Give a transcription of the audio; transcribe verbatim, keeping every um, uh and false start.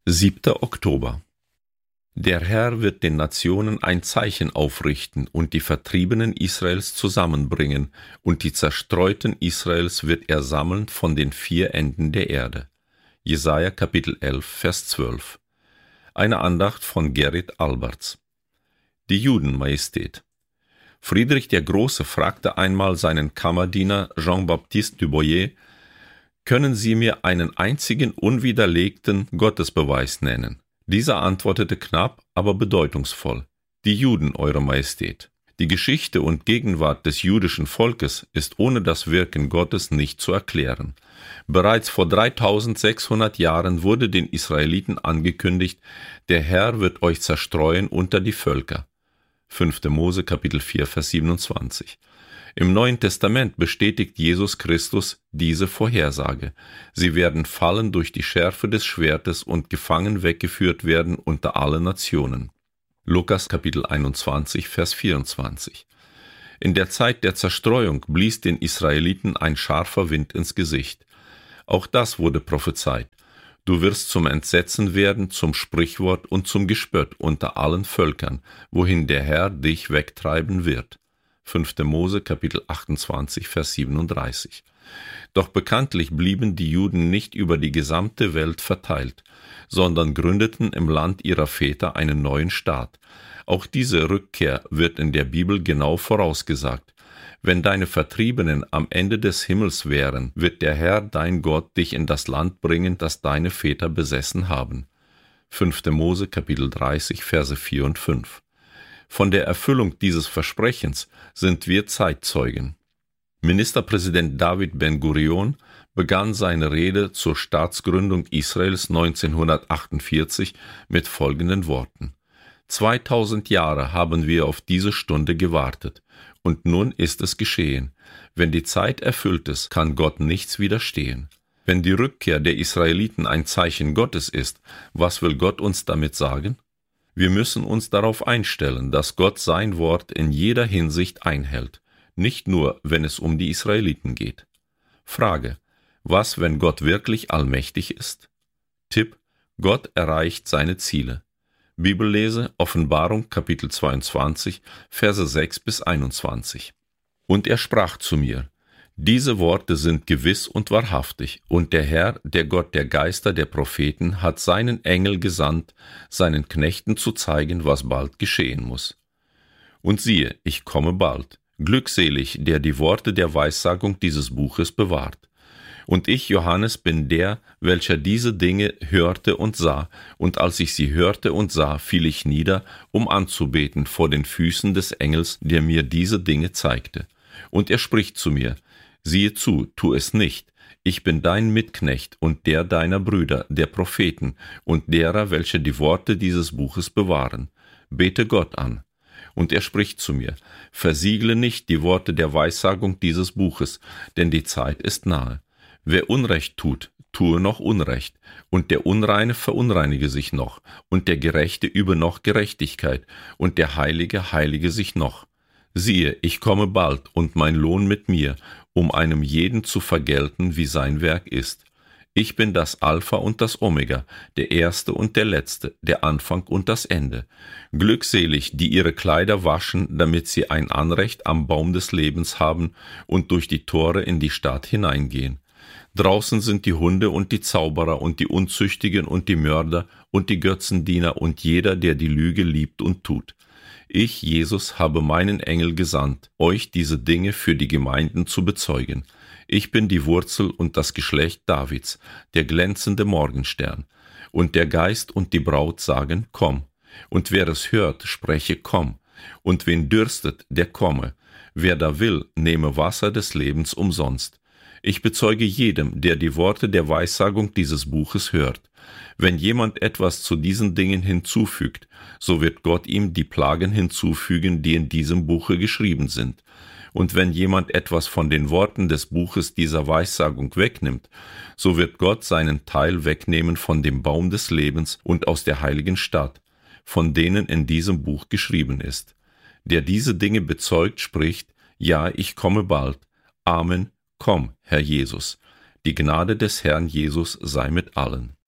siebter Oktober. Der Herr wird den Nationen ein Zeichen aufrichten und die Vertriebenen Israels zusammenbringen, und die Zerstreuten Israels wird er sammeln von den vier Enden der Erde. Jesaja Kapitel elf, Vers zwölf. Eine Andacht von Gerrit Alberts. Die Judenmajestät. Friedrich der Große fragte einmal seinen Kammerdiener Jean-Baptiste du Boyer: Können Sie mir einen einzigen unwiderlegten Gottesbeweis nennen? Dieser antwortete knapp, aber bedeutungsvoll: Die Juden, Eure Majestät. Die Geschichte und Gegenwart des jüdischen Volkes ist ohne das Wirken Gottes nicht zu erklären. Bereits vor dreitausendsechshundert Jahren wurde den Israeliten angekündigt: Der Herr wird euch zerstreuen unter die Völker. fünfter Mose Kapitel vier, Vers siebenundzwanzig. Im Neuen Testament bestätigt Jesus Christus diese Vorhersage. Sie werden fallen durch die Schärfe des Schwertes und gefangen weggeführt werden unter alle Nationen. Lukas Kapitel einundzwanzig, Vers vierundzwanzig. In der Zeit der Zerstreuung blies den Israeliten ein scharfer Wind ins Gesicht. Auch das wurde prophezeit. Du wirst zum Entsetzen werden, zum Sprichwort und zum Gespött unter allen Völkern, wohin der Herr dich wegtreiben wird. fünfter Mose Kapitel achtundzwanzig, Vers siebenunddreißig. Doch bekanntlich blieben die Juden nicht über die gesamte Welt verteilt, sondern gründeten im Land ihrer Väter einen neuen Staat. Auch diese Rückkehr wird in der Bibel genau vorausgesagt. Wenn deine Vertriebenen am Ende des Himmels wären, wird der Herr, dein Gott, dich in das Land bringen, das deine Väter besessen haben. fünfter Mose Kapitel dreißig, Verse vier und fünf. Von der Erfüllung dieses Versprechens sind wir Zeitzeugen. Ministerpräsident David Ben-Gurion begann seine Rede zur Staatsgründung Israels neunzehnhundertachtundvierzig mit folgenden Worten: Zweitausend Jahre haben wir auf diese Stunde gewartet, und nun ist es geschehen. Wenn die Zeit erfüllt ist, kann Gott nichts widerstehen. Wenn die Rückkehr der Israeliten ein Zeichen Gottes ist, was will Gott uns damit sagen? Wir müssen uns darauf einstellen, dass Gott sein Wort in jeder Hinsicht einhält, nicht nur, wenn es um die Israeliten geht. Frage: Was, wenn Gott wirklich allmächtig ist? Tipp: Gott erreicht seine Ziele. Bibellese: Offenbarung Kapitel zweiundzwanzig, Verse sechs bis einundzwanzig. Und er sprach zu mir: Diese Worte sind gewiss und wahrhaftig, und der Herr, der Gott der Geister der Propheten, hat seinen Engel gesandt, seinen Knechten zu zeigen, was bald geschehen muss. Und siehe, ich komme bald. Glückselig, der die Worte der Weissagung dieses Buches bewahrt. Und ich, Johannes, bin der, welcher diese Dinge hörte und sah, und als ich sie hörte und sah, fiel ich nieder, um anzubeten vor den Füßen des Engels, der mir diese Dinge zeigte. Und er spricht zu mir: Siehe zu, tu es nicht. Ich bin dein Mitknecht und der deiner Brüder, der Propheten, und derer, welche die Worte dieses Buches bewahren. Bete Gott an. Und er spricht zu mir: Versiegle nicht die Worte der Weissagung dieses Buches, denn die Zeit ist nahe. Wer Unrecht tut, tue noch Unrecht, und der Unreine verunreinige sich noch, und der Gerechte übe noch Gerechtigkeit, und der Heilige heilige sich noch. Siehe, ich komme bald, und mein Lohn mit mir, um einem jeden zu vergelten, wie sein Werk ist. Ich bin das Alpha und das Omega, der Erste und der Letzte, der Anfang und das Ende. Glückselig, die ihre Kleider waschen, damit sie ein Anrecht am Baum des Lebens haben und durch die Tore in die Stadt hineingehen. Draußen sind die Hunde und die Zauberer und die Unzüchtigen und die Mörder und die Götzendiener und jeder, der die Lüge liebt und tut. Ich, Jesus, habe meinen Engel gesandt, euch diese Dinge für die Gemeinden zu bezeugen. Ich bin die Wurzel und das Geschlecht Davids, der glänzende Morgenstern. Und der Geist und die Braut sagen: Komm. Und wer es hört, spreche: Komm. Und wen dürstet, der komme. Wer da will, nehme Wasser des Lebens umsonst. Ich bezeuge jedem, der die Worte der Weissagung dieses Buches hört. Wenn jemand etwas zu diesen Dingen hinzufügt, so wird Gott ihm die Plagen hinzufügen, die in diesem Buche geschrieben sind. Und wenn jemand etwas von den Worten des Buches dieser Weissagung wegnimmt, so wird Gott seinen Teil wegnehmen von dem Baum des Lebens und aus der heiligen Stadt, von denen in diesem Buch geschrieben ist. Der diese Dinge bezeugt, spricht: Ja, ich komme bald. Amen. Komm, Herr Jesus. Die Gnade des Herrn Jesus sei mit allen.